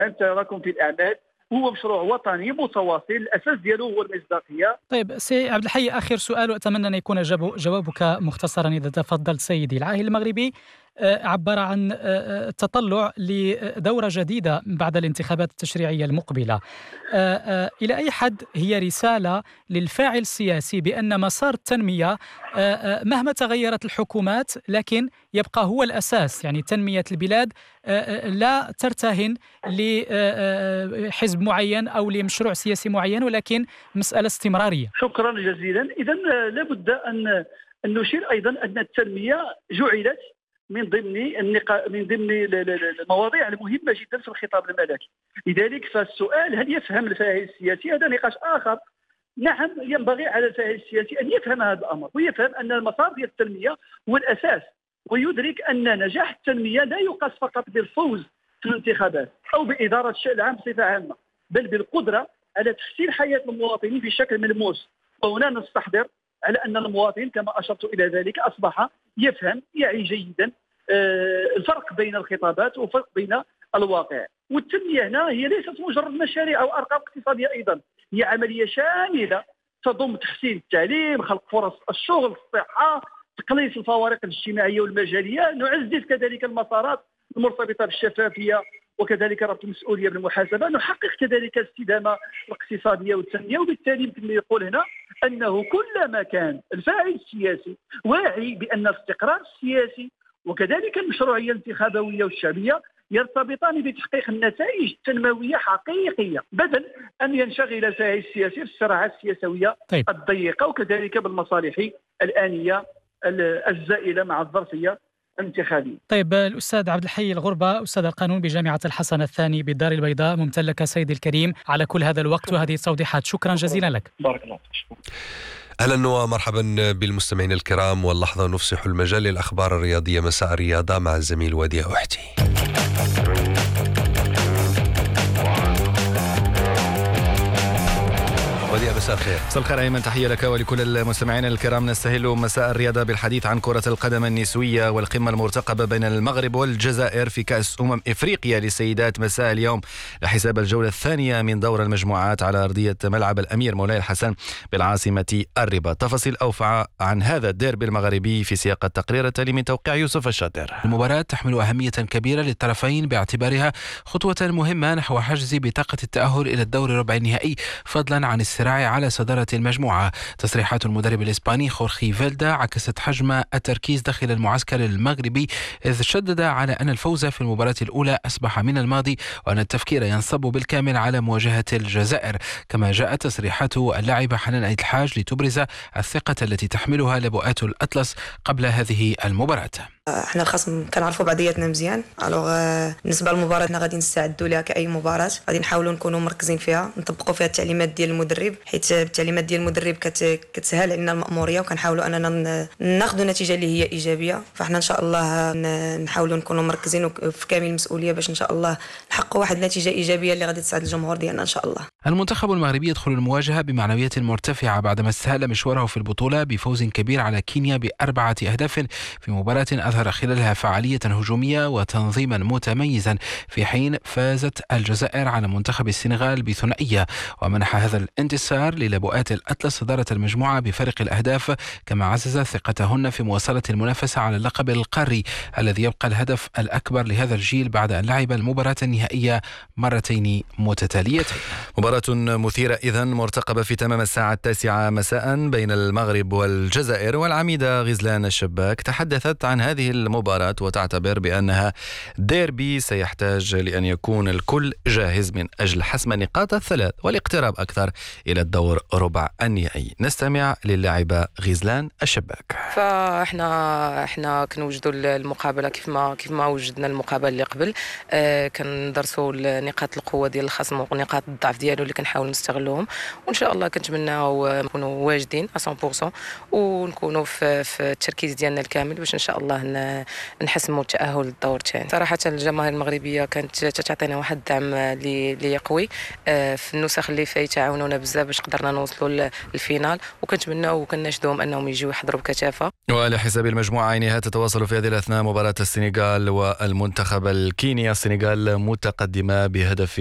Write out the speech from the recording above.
انت راكم في الاعمال. هو مشروع وطني متواصل، الاساس ديالو هو المصداقيه. طيب سي عبد الحي، آخر سؤال، وأتمنى أن يكون جوابك مختصرا إذا تفضلت سيدي. العاهل المغربي عبر عن التطلع لدورة جديدة بعد الانتخابات التشريعية المقبلة. إلى أي حد هي رسالة للفاعل السياسي بأن مسار التنمية مهما تغيرت الحكومات لكن يبقى هو الأساس؟ يعني تنمية البلاد لا ترتهن لحزب معين أو لمشروع سياسي معين، ولكن مسألة استمرارية. شكرا جزيلا. اذا لابد ان نشير ايضا ان التنميه جعلت من ضمن المواضيع المهمه جدا في الخطاب الملكي. لذلك فالسؤال هل يفهم الفاعل السياسي؟ هذا نقاش اخر. نعم، ينبغي على الفاعل السياسي ان يفهم هذا الامر ويفهم ان المسار ديال التنميه هو الاساس، ويدرك ان نجاح التنميه لا يقاس فقط بالفوز في الانتخابات او باداره الشأن العام بصفه عامه، بل بالقدره على تحسين حياه المواطنين بشكل ملموس. وهنا نستحضر على ان المواطن كما اشرت الى ذلك اصبح يفهم، يعي جيدا الفرق بين الخطابات وفرق بين الواقع. والتنميه هنا هي ليست مجرد مشاريع او ارقام اقتصاديه، ايضا هي عمليه شامله تضم تحسين التعليم، خلق فرص الشغل، الصحه، تقليص الفوارق الاجتماعيه والمجاليه، نعزز كذلك المسارات المرتبطه بالشفافيه وكذلك ربط المسؤوليه بالمحاسبه، نحقق كذلك الاستدامه الاقتصاديه والتنميه. وبالتالي يمكن يقول هنا انه كلما كان الفاعل السياسي واعي بان الاستقرار السياسي وكذلك المشروعيه الانتخابويه والشعبيه يرتبطان بتحقيق النتائج التنمويه حقيقيه، بدل ان ينشغل الفاعل السياسي في الصراعات السياسيه الضيقه وكذلك بالمصالح الانيه الزائله مع الظرفيه الانتخابيه. طيب الأستاذ عبد الحي الغربة، أستاذ القانون بجامعة الحسن الثاني بالدار البيضاء، ممتلك سيدي الكريم على كل هذا الوقت وهذه التوضيحات. شكرا جزيلا لك. بارك الله فيك. أهلا ومرحبا بالمستمعين الكرام، واللحظة نفسح المجال للأخبار الرياضية مساء الرياضة مع الزميل وديع أحتي. مساء الخير. مساء الخير أيمن، تحية لك ولكل المستمعين الكرام. نستهل مساء الرياضة بالحديث عن كرة القدم النسوية والقمة المرتقبة بين المغرب والجزائر في كأس أفريقيا للسيدات مساء اليوم لحساب الجولة الثانية من دور المجموعات على أرضية ملعب الأمير مولاي الحسن بالعاصمة الرباط. تفاصيل أوفى عن هذا الديربي المغربي في سياق التقرير التالي من توقيع يوسف الشاطر. المباراة تحمل أهمية كبيرة للطرفين باعتبارها خطوة مهمة نحو حجز بطاقة التأهل إلى الدور ربع النهائي، فضلا عن الصراع على صدارة المجموعة. تصريحات المدرب الإسباني خورخي فيلدا عكست حجم التركيز داخل المعسكر المغربي، إذ شدد على أن الفوز في المباراة الأولى أصبح من الماضي وأن التفكير ينصب بالكامل على مواجهة الجزائر. كما جاءت تصريحات اللاعبة حنان عيد الحاج لتبرز الثقة التي تحملها لبؤات الأطلس قبل هذه المباراة. احنا الخصم كنعرفوا بعضياتنا مزيان، بالنسبه للمباراه حنا غادي نستعدوا لها كاي مباراه، غادي نحاولوا نكونوا مركزين فيها، نطبقوا فيها التعليمات ديال المدرب، حيت التعليمات ديال المدرب كتسهل علينا المأموريه، وكنحاولوا اننا ناخذوا نتيجه اللي هي ايجابيه. فاحنا ان شاء الله نحاولوا نكونوا مركزين في كامل المسؤوليه باش ان شاء الله نحققوا واحد النتيجه ايجابيه اللي غادي تسعد الجمهور ديالنا ان شاء الله. المنتخب المغربي يدخل المواجهه بمعنويات مرتفعه بعدما استهل مشواره في البطوله بفوز كبير على كينيا ب4 أهداف في مباراه أظهر خلالها فعالية هجومية وتنظيما متميزا، في حين فازت الجزائر على منتخب السنغال بثنائية، ومنح هذا الانتصار للبؤات الأطلس صدارة المجموعة بفارق الأهداف، كما عزز ثقتهن في مواصلة المنافسة على اللقب القاري الذي يبقى الهدف الأكبر لهذا الجيل بعد أن لعب المباراة النهائية مرتين متتاليتين. مباراة مثيرة إذن مرتقبة في تمام الساعة 9 مساء بين المغرب والجزائر، والعميدة غزلان الشباك تحدثت عن هذه المباراة وتعتبر بأنها ديربي سيحتاج لأن يكون الكل جاهز من أجل حسم النقاط الثلاث والاقتراب أكثر إلى الدور ربع النهائي. نستمع للاعبة غزلان الشباك. فاحنا كنوجدوا المقابلة كيف ما وجدنا المقابلة اللي قبل، كندرسوا نقاط القوة ديال الخصم ونقاط الضعف ديالو اللي كنحاول نستغلوهم، وإن شاء الله كنتمناو نكونوا واجدين 100% ونكونوا في التركيز ديالنا الكامل باش إن شاء الله نحسموا التأهل للدور الثاني. صراحة الجماهير المغربية كانت تعطينا واحد الدعم اللي قوي في النسخ اللي فايته، عاونونا بزاف باش قدرنا نوصلوا للفينال، وكنتمناو وكنشدوهم انهم يجيو يحضروا بكثافة. وعلى حساب المجموعة عينها تتواصل في هذه الأثناء مباراة السنغال والمنتخب الكيني. السنغال متقدمة بهدف